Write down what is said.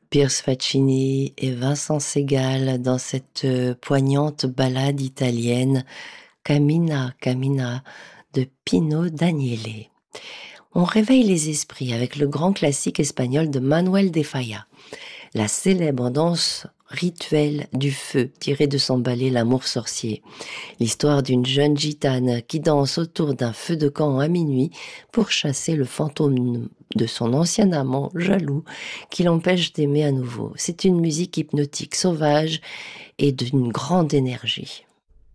Pierce Faccini et Vincent Segal dans cette poignante ballade italienne Cammina, Cammina de Pino Daniele. On réveille les esprits avec le grand classique espagnol de Manuel de Falla, la célèbre danse rituelle du feu tirée de son ballet L'amour sorcier. L'histoire d'une jeune gitane qui danse autour d'un feu de camp à minuit pour chasser le fantôme de son ancien amant jaloux qui l'empêche d'aimer à nouveau. C'est une musique hypnotique, sauvage et d'une grande énergie.